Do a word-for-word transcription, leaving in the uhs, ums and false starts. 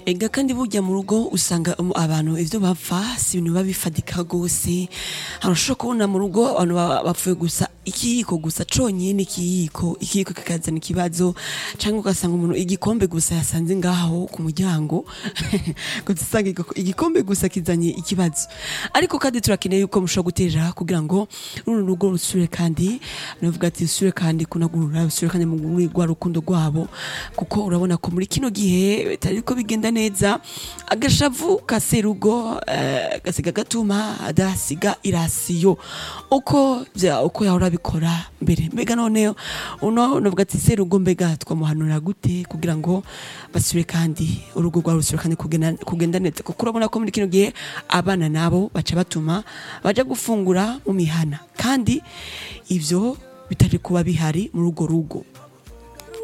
ega kandi burya mu rugo usanga um, abantu ivyo bapfa si ibintu biba bifadika gose harashobora kubona mu rugo abantu ba- bapfuye gusa ikiyiko gusa conyene ikiyiko ikiyiko kikazana ikibazo canke ugasanga umuntu igikombe gusa yasanze ngaho ku muryango gusanga igiko- igikombe gusa kizanye ikibazo ariko kandi turakeneye yuko mushobora guterera kugira ngo runo rugo rusubire kandi navuga ati rusubire kandi kunagurura rusubire kandi mu rwa rukundo rwabo kuko urabona ko muri kino gihe bitari ko bigenda neza agashavu kaserugo uh, gasiga gatuma adasiga irasiyo uko vya uko yahora bikora mbere mbega none uno navuga ati serugo mbega twamuhanura gute kugira ngo basubire kandi urugo rwa rusubire kandi kugenda kugenda neza kuko urabona ko muri kino gihe abana nabo baca batuma baja gufungura mu mihana kandi ivyo bitari kuba bihari muri urwo rugo